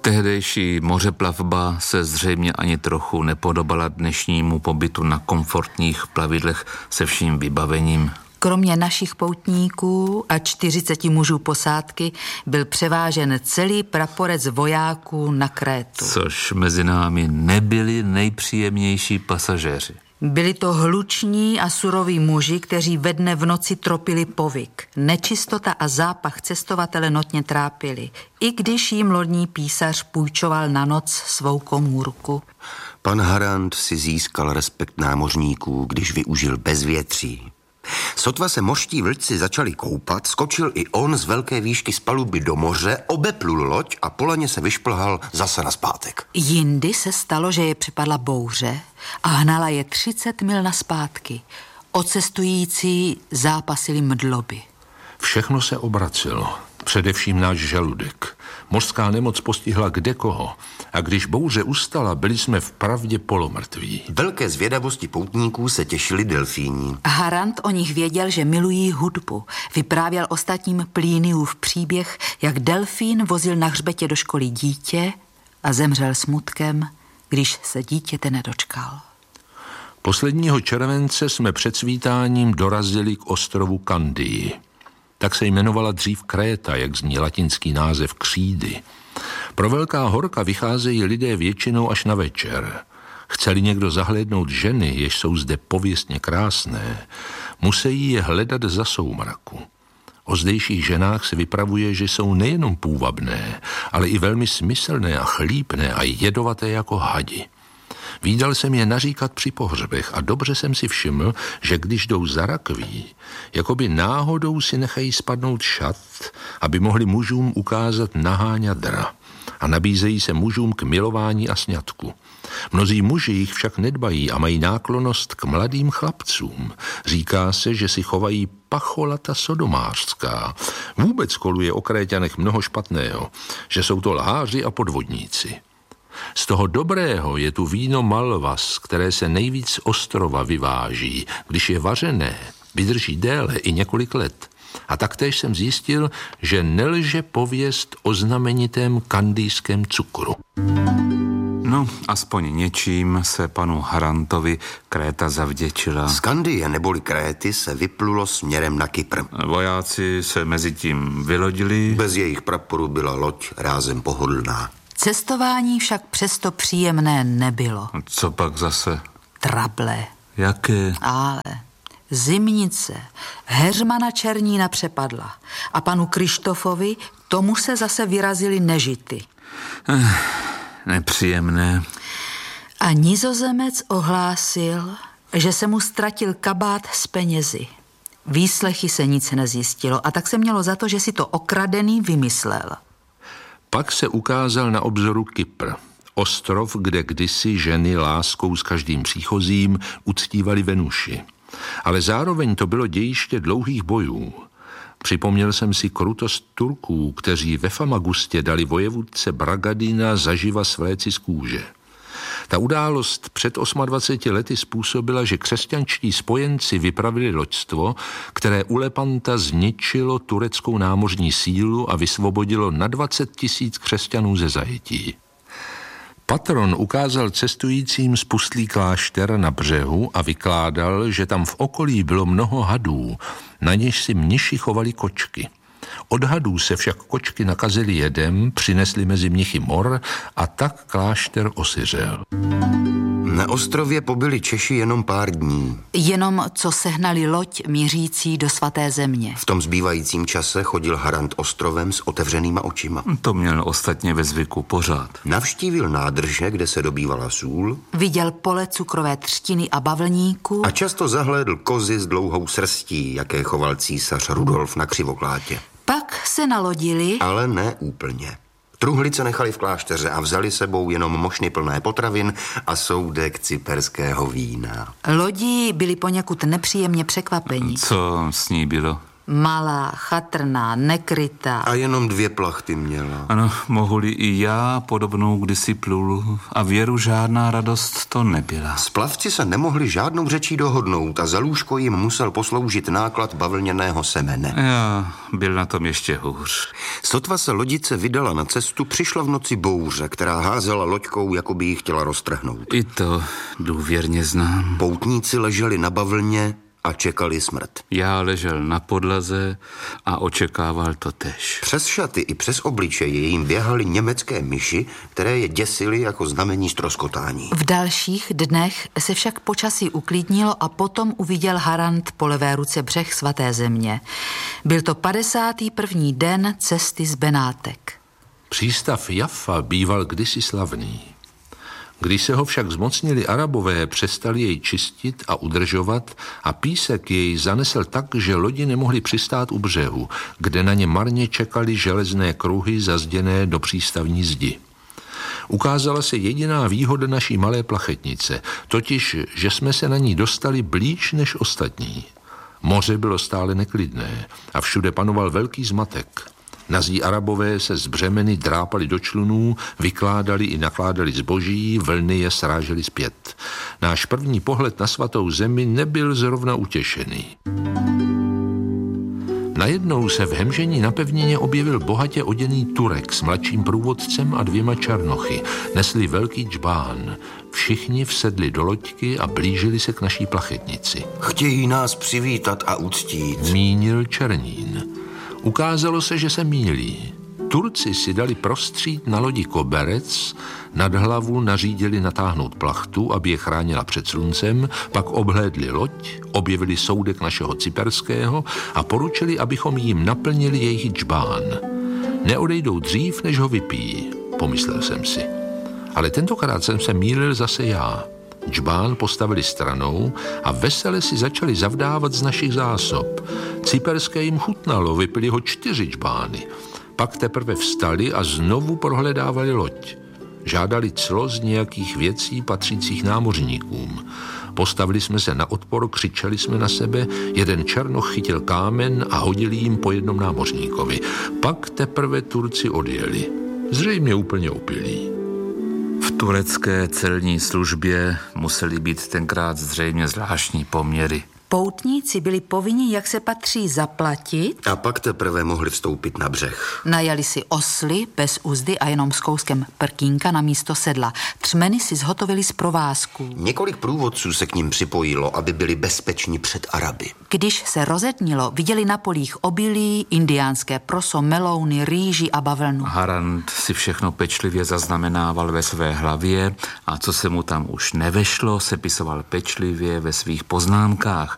Tehdejší mořeplavba se zřejmě ani trochu nepodobala dnešnímu pobytu na komfortních plavidlech se vším vybavením. Kromě našich poutníků a 40 mužů posádky byl převážen celý praporec vojáků na Krétu. Což mezi námi nebyli nejpříjemnější pasažéři. Byli to hluční a suroví muži, kteří ve dne v noci tropili povyk. Nečistota a zápach cestovatele notně trápili, i když jim lodní písař půjčoval na noc svou komůrku. Pan Harant si získal respekt námořníků, když využil bezvětří. Sotva se mořští vlci začali koupat, skočil i on z velké výšky z paluby do moře, obeplul loď a po laně se vyšplhal zase nazpátek. Jindy se stalo, že je připadla bouře a hnala je 30 mil nazpátky. Cestující zápasili mdloby. Všechno se obracelo, především náš žaludek. Mořská nemoc postihla kdekoho a když bouře ustala, byli jsme vpravdě polomrtví. Velké zvědavosti poutníků se těšili delfíni. Harant o nich věděl, že milují hudbu. Vyprávěl ostatním Plíniův příběh, jak delfín vozil na hřbetě do školy dítě a zemřel smutkem, když se dítěte nedočkal. Posledního července jsme před svítáním dorazili k ostrovu Kandii. Tak se jmenovala dřív Kréta, jak zní latinský název křídy. Pro Velká horka vycházejí lidé většinou až na večer. Chce-li někdo zahlédnout ženy, jež jsou zde pověstně krásné, musí je hledat za soumraku. O zdejších ženách se vypravuje, že jsou nejenom půvabné, ale i velmi smyslné a chlípné a jedovaté jako hadi. Vídal jsem je naříkat při pohřbech a dobře jsem si všiml, že když jdou za rakví, jakoby náhodou si nechají spadnout šat, aby mohli mužům ukázat nahá ňadra a nabízejí se mužům k milování a sňatku. Mnozí muži jich však nedbají a mají náklonnost k mladým chlapcům. Říká se, že si chovají pacholata sodomářská. Vůbec koluje o Kréťanech mnoho špatného, že jsou to lháři a podvodníci. Z toho dobrého je tu víno Malvas, které se nejvíc z ostrova vyváží. Když je vařené, vydrží déle i několik let. A taktéž jsem zjistil, že nelže pověst o znamenitém kandijském cukru. No, aspoň něčím se panu Harantovi Kréta zavděčila. Z Kandie neboli Kréty se vyplulo směrem na Kypr. Vojáci se mezi tím vylodili. Bez jejich praporu byla loď rázem pohodlná. Cestování však přesto příjemné nebylo. Co pak zase? Trable. Jaké? Ale zimnice, heřmana Černína přepadla a panu Krištofovi tomu se zase vyrazily nežity. Nepříjemné. A Nizozemec ohlásil, že se mu ztratil kabát s penězi. Výslechy se nic nezjistilo a tak se mělo za to, že si to okradený vymyslel. Pak se ukázal na obzoru Kypr, ostrov, kde kdysi ženy láskou s každým příchozím uctívali Venuši. Ale zároveň to bylo dějiště dlouhých bojů. Připomněl jsem si krutost Turků, kteří ve Famagustě dali vojevůdce Bragadina zaživa svléci z kůže. Ta událost před 28 lety způsobila, že křesťanští spojenci vypravili loďstvo, které u Lepanta zničilo tureckou námořní sílu a vysvobodilo na 20 000 křesťanů ze zajetí. Patron ukázal cestujícím spustlý klášter na břehu a vykládal, že tam v okolí bylo mnoho hadů, na něž si mniši chovali kočky. Od hadů se však kočky nakazily jedem, přinesli mezi mnichy mor a tak klášter osiřel. Na ostrově pobyli Češi jenom pár dní. Jenom co sehnali loď mířící do svaté země. V tom zbývajícím čase chodil Harant ostrovem s otevřenýma očima. To měl ostatně ve zvyku pořád. Navštívil nádrže, kde se dobývala sůl. Viděl pole cukrové třtiny a bavlníku. A často zahlédl kozy s dlouhou srstí, jaké choval císař Rudolf na Křivoklátě. Pak se nalodili. Ale ne úplně. Truhlice nechali v klášteře a vzali sebou jenom mošny plné potravin a soudek cyperského vína. Lodí byli poněkud nepříjemně překvapení. Co s ní bylo? Malá, chatrná, nekrytá. A jenom 2 plachty měla. Ano, mohu-li i já podobnou kdysi plul a věru žádná radost to nebyla. Splavci se nemohli žádnou řečí dohodnout a za lůžko jim musel posloužit náklad bavlněného semene. Já byl na tom ještě hůř. Sotva se lodice vydala na cestu, přišla v noci bouře, která házela loďkou, jako by ji chtěla roztrhnout. I to důvěrně znám. Poutníci leželi na bavlně a čekali smrt. Já ležel na podlaze a očekával to též. Přes šaty i přes obličeje jim běhaly německé myši, které je děsily jako znamení ztroskotání. V dalších dnech se však počasí uklidnilo a potom uviděl Harand po levé ruce břeh svaté země. Byl to 51. den cesty z Benátek. Přístav Jaffa býval kdysi slavný. Když se ho však zmocnili Arabové, přestali jej čistit a udržovat a písek jej zanesl tak, že lodi nemohly přistát u břehu, kde na ně marně čekaly železné kruhy zazděné do přístavní zdi. Ukázala se jediná výhoda naší malé plachetnice, totiž, že jsme se na ní dostali blíž než ostatní. Moře bylo stále neklidné a všude panoval velký zmatek. Nazí Arabové se z břemeny drápali do člunů, vykládali i nakládali zboží, vlny je srážely zpět. Náš první pohled na svatou zemi nebyl zrovna utěšený. Najednou se v hemžení na pevnině objevil bohatě oděný Turek s mladším průvodcem a 2 černochy. Nesli velký džbán. Všichni vsedli do loďky a blížili se k naší plachetnici. Chtějí nás přivítat a uctít, mínil Černín. Ukázalo se, že se mýlí. Turci si dali prostřít na lodi koberec, nad hlavu nařídili natáhnout plachtu, aby je chránila před sluncem, pak obhlédli loď, objevili soudek našeho cyperského a poručili, abychom jim naplnili jejich džbán. Neodejdou dřív, než ho vypijí, pomyslel jsem si. Ale tentokrát jsem se mýlil zase já. Džbán postavili stranou a vesele si začali zavdávat z našich zásob. Cyperské jim chutnalo, vypili ho 4 džbány. Pak teprve vstali a znovu prohledávali loď. Žádali clo z nějakých věcí patřících námořníkům. Postavili jsme se na odpor, křičeli jsme na sebe, jeden černoch chytil kámen a hodil jim po jednom námořníkovi. Pak teprve Turci odjeli. Zřejmě úplně opilí. V turecké celní službě musely být tenkrát zřejmě zvláštní poměry. Poutníci byli povinni, jak se patří, zaplatit. A pak teprve mohli vstoupit na břeh. Najali si osly bez uzdy a jenom s kouskem prkínka na místo sedla. Třmeny si zhotovili z provázků. Několik průvodců se k ním připojilo, aby byli bezpeční před Araby. Když se rozednilo, viděli na polích obilí, indiánské proso, melouny, rýži a bavlnu. Harand si všechno pečlivě zaznamenával ve své hlavě a co se mu tam už nevešlo, sepisoval pečlivě ve svých poznámkách.